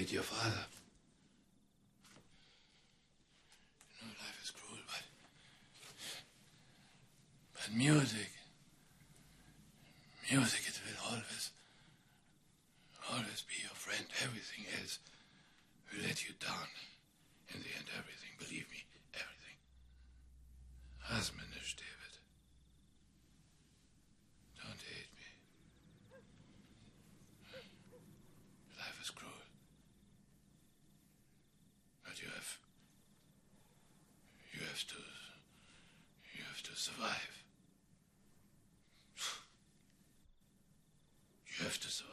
meet your father. You know, life is cruel, but music, it will always be your friend. Everything else will let you down. In the end, everything, believe me, everything. Hasmanish, David. Don't hate me. Life is cruel. But you have to survive. You have to survive.